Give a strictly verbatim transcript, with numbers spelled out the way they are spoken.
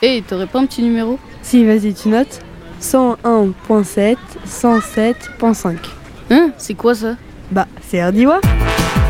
Hé, hey, t'aurais pas un petit numéro? Si, vas-y, tu notes. cent un point sept, cent sept point cinq. Hein? C'est quoi ça? Bah, c'est Ardiwa.